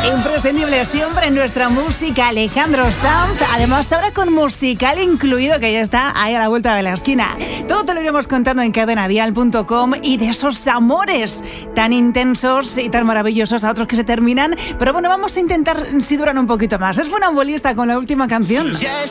Imprescindible siempre en nuestra música, Alejandro Sanz. Además, ahora con musical incluido, que ya está ahí a la vuelta de la esquina. Todo te lo iremos contando en cadenadial.com y de esos amores tan intensos y tan maravillosos a otros que se terminan. Pero bueno, vamos a intentar si duran un poquito más. Es funambulista con la última canción. Ya